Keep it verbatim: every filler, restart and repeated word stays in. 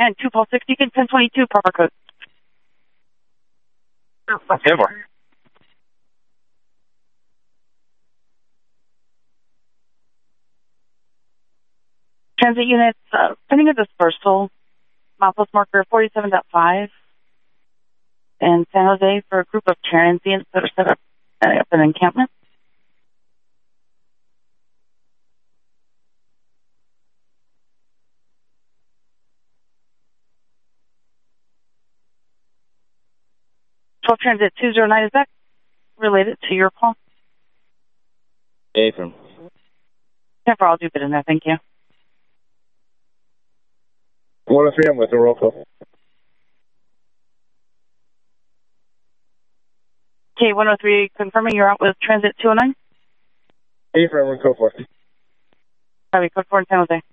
And two Paul sixty, ten twenty-two, proper code. ten four. Transit units, uh, sending a dispersal, milepost marker forty-seven point five in San Jose for a group of transients that are set up at an encampment. twelve Transit two zero nine, is that related to your call? Affirm. ten four, I'll do bit in there, thank you. one oh three, I'm with the roll call. Okay, one oh three, confirming you're out with Transit two oh nine? Affirm, we're code four. Copy, code four in San Jose.